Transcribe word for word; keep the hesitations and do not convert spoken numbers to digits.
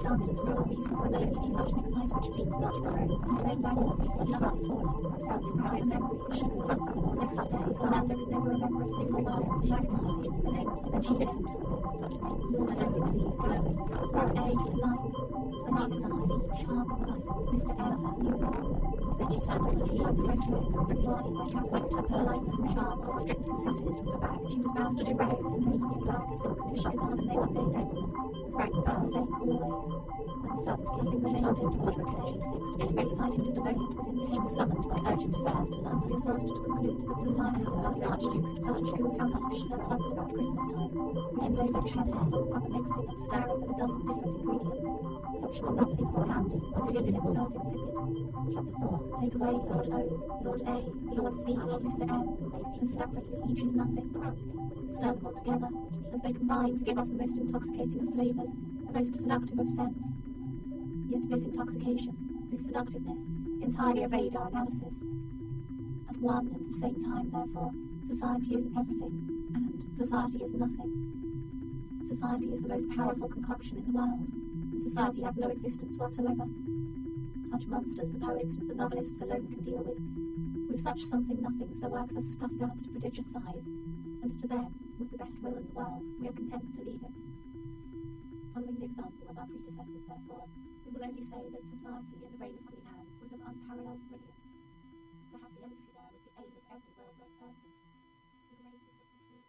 alarmed and small reason was there be such an excitement which seems not thorough, and plain language obviously not fallen, felt to cry a memory which confronts them on this Sunday, when Elsa could never remember a single word, she smiled into the name, then she listened for a bit, and over the leaves glowing, spoke age with light, the nice some siege, harbour life, Mister Elephant music. Then she turned over the light restaurant, repeated by Catholic her politeness, charm, and strict consistency from her back. She was bound to do roads and neat black silk commission on the name of their name. Frank was the same always. When summoned, Cathy was told him to make the occasion six to get ready beside him. Mister Bowden was in she was summoned by urgent affairs to last. We are forced to conclude that society is one of the Archduke's such skilled house officer pumped about Christmas time. We can place their shadows on proper mixing and stirring of a dozen different ingredients. Such an nothing for hand, but it is in itself insipid. Chapter four. Take away Lord O, Lord A, Lord C, Mister M, and separately each is nothing. Stir them all together, as they combine to give off the most intoxicating of flavours, the most seductive of scents. Yet this intoxication, this seductiveness, entirely evade our analysis. At one and the same time, therefore, society is everything, and society is nothing. Society is the most powerful concoction in the world, and society has no existence whatsoever. Such monsters the poets and the novelists alone can deal with. With such something-nothings their works are stuffed out to prodigious size, and to them, with the best will in the world, we are content to leave it. Following the example of our predecessors, therefore, we will only say that society in the reign of Queen Anne was of unparalleled brilliance.